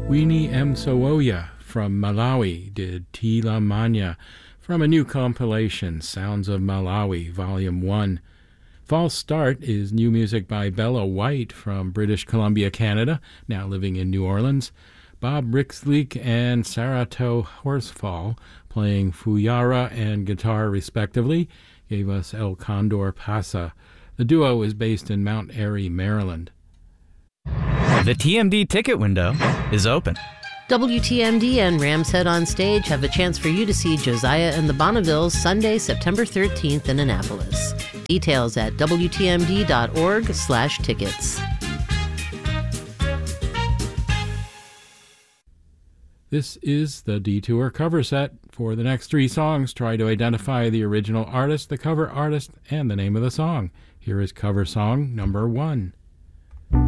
Winnie Msowoya from Malawi did Tila Manya from a new compilation, Sounds of Malawi, Volume 1. False Start is new music by Bella White from British Columbia, Canada, now living in New Orleans. Bob Rixleek and Sarato Horsfall, playing Fuyara and guitar respectively, gave us El Condor Pasa. The duo is based in Mount Airy, Maryland. The TMD ticket window is open. WTMD and Rams Head on Stage have a chance for you to see Josiah and the Bonnevilles Sunday, September 13th in Annapolis. Details at WTMD.org/tickets. This is the Detour cover set. For the next 3 songs, try to identify the original artist, the cover artist, and the name of the song. Here is cover song number 1.